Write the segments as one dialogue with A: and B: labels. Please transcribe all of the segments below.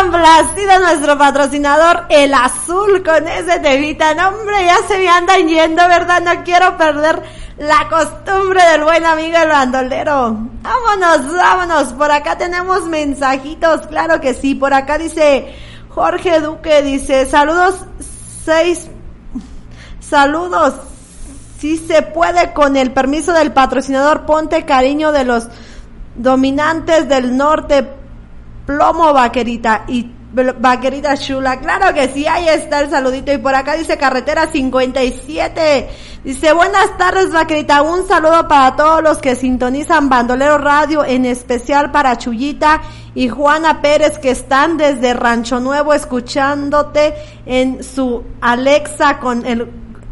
A: complacido nuestro patrocinador El Azul con ese temita. No, hombre, ya se me andan yendo, ¿verdad? No quiero perder la costumbre del buen amigo el bandolero. Vámonos. Por acá tenemos mensajitos, claro que sí. Por acá dice Jorge Duque, dice, saludos, si se puede, con el permiso del patrocinador, ponte cariño de los dominantes del norte, plomo vaquerita y vaquerita chula. Claro que sí, ahí está el saludito. Y por acá dice Carretera 57, dice, buenas tardes vaquerita, un saludo para todos los que sintonizan Bandolero Radio, en especial para Chuyita y Juana Pérez, que están desde Rancho Nuevo escuchándote en su Alexa con el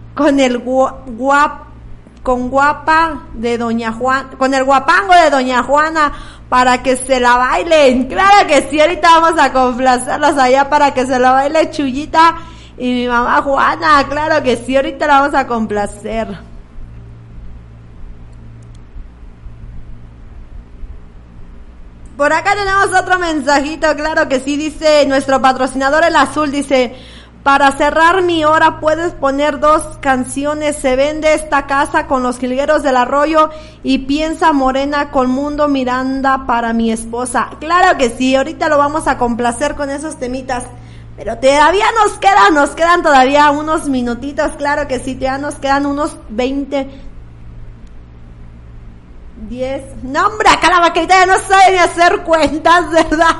A: guapango de Doña Juana, para que se la bailen. Claro que sí, ahorita vamos a complacerlos allá para que se la baile Chuyita y mi mamá Juana. Claro que sí, ahorita la vamos a complacer. Por acá tenemos otro mensajito, claro que sí, dice nuestro patrocinador El Azul, dice, para cerrar mi hora puedes poner 2 canciones, Se vende esta casa con Los Jilgueros del Arroyo y Piensa Morena con Mundo Miranda para mi esposa. Claro que sí, ahorita lo vamos a complacer con esos temitas, pero todavía nos quedan todavía unos minutitos, claro que sí, ya nos quedan unos 20, 10, no hombre, acá la vaquerita ya no sabe ni hacer cuentas, ¿verdad?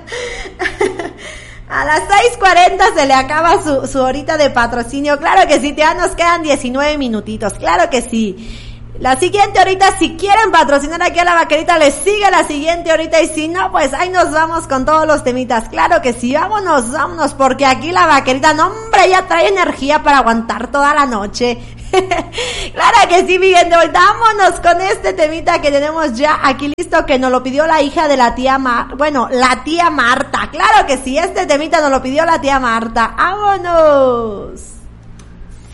A: A las 6:40 se le acaba su horita de patrocinio. Claro que sí, ya nos quedan 19 minutitos. Claro que sí. La siguiente horita, si quieren patrocinar aquí a la vaquerita, les sigue la siguiente horita. Y si no, pues ahí nos vamos con todos los temitas. Claro que sí, vámonos, porque aquí la vaquerita, no hombre, ya trae energía para aguantar toda la noche. Claro que sí, mi gente, vámonos con este temita que tenemos ya aquí listo, que nos lo pidió la hija de la tía la tía Marta. Claro que sí, este temita nos lo pidió la tía Marta. ¡Vámonos!